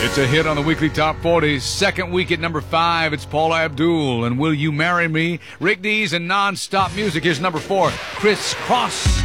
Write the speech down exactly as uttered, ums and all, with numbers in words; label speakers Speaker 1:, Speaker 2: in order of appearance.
Speaker 1: It's a hit on the weekly top forty. Second week at number five, it's Paula Abdul and Will You Marry Me? Rick Dees and Non-Stop Music is number four, Criss Cross.